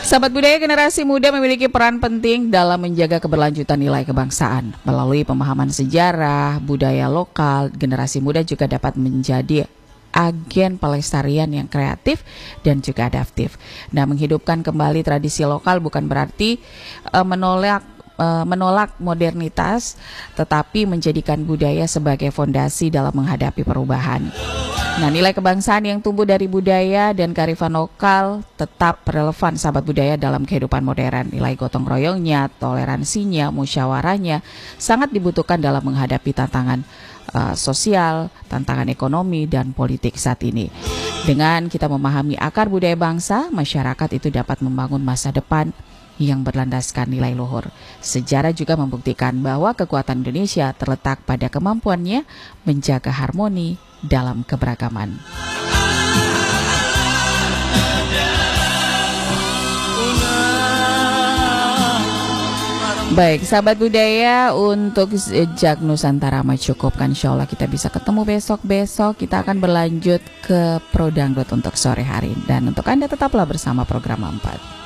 Sahabat budaya, generasi muda memiliki peran penting dalam menjaga keberlanjutan nilai kebangsaan. Melalui pemahaman sejarah, budaya lokal, generasi muda juga dapat menjadi agen pelestarian yang kreatif dan juga adaptif. Nah, menghidupkan kembali tradisi lokal bukan berarti menolak modernitas, tetapi menjadikan budaya sebagai fondasi dalam menghadapi perubahan. Nah, nilai kebangsaan yang tumbuh dari budaya dan kearifan lokal tetap relevan sahabat budaya dalam kehidupan modern. Nilai gotong royongnya, toleransinya, musyawarahnya sangat dibutuhkan dalam menghadapi tantangan sosial, tantangan ekonomi, dan politik saat ini. Dengan kita memahami akar budaya bangsa, masyarakat itu dapat membangun masa depan yang berlandaskan nilai luhur. Sejarah juga membuktikan bahwa kekuatan Indonesia terletak pada kemampuannya menjaga harmoni dalam keberagaman. Baik, sahabat budaya, untuk Jejak Nusantara cukupkan. Insya Allah kita bisa ketemu besok-besok. Kita akan berlanjut ke Pro Dangdut untuk sore hari. Dan untuk Anda tetaplah bersama program 4.